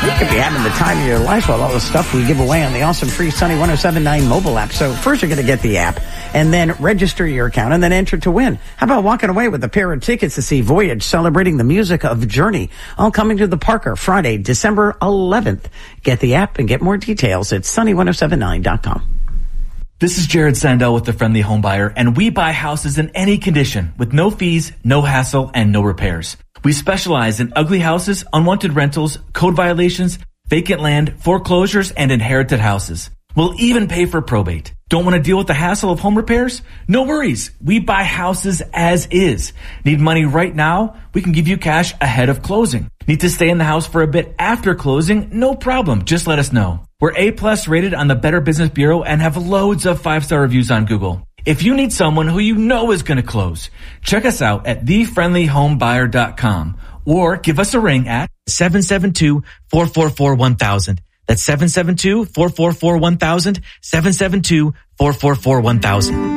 You could be having the time of your life with all the stuff we give away on the awesome free Sunny 107.9 mobile app. So first you're going to get the app and then register your account and then enter to win. How about walking away with a pair of tickets to see Voyage celebrating the music of Journey, all coming to the Parker Friday, December 11th. Get the app and get more details at sunny1079.com. This is Jared Sandell with The Friendly Home Buyer, and we buy houses in any condition with no fees, no hassle, and no repairs. We specialize in ugly houses, unwanted rentals, code violations, vacant land, foreclosures, and inherited houses. We'll even pay for probate. Don't want to deal with the hassle of home repairs? No worries. We buy houses as is. Need money right now? We can give you cash ahead of closing. Need to stay in the house for a bit after closing? No problem. Just let us know. We're A+ rated on the Better Business Bureau and have loads of 5-star reviews on Google. If you need someone who you know is going to close, check us out at thefriendlyhomebuyer.com or give us a ring at 772-444-1000. That's 772-444-1000, 772-444-1000.